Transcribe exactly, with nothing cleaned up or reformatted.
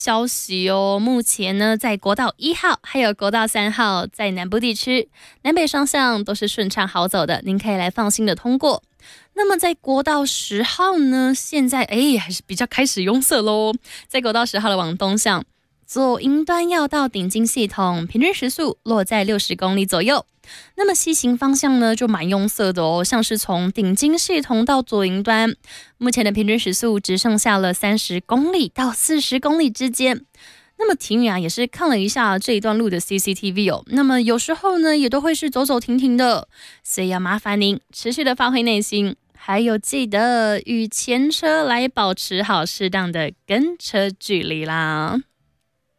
消息哦，目前呢，在国道一号还有国道三号，在南部地区南北双向都是顺畅好走的，您可以来放心的通过。那么在国道十号呢，现在哎还是比较开始拥塞咯，在国道十号的往东向，左营端要到顶金系统，平均时速落在六十公里左右。那么西行方向呢，就蛮拥塞的哦，像是从顶金系统到左营端，目前的平均时速只剩下了三十公里到四十公里之间。那么婷宇啊，也是看了一下这一段路的 C C T V 哦，那么有时候呢，也都会是走走停停的，所以要麻烦您持续的发挥耐心，还有记得与前车来保持好适当的跟车距离啦。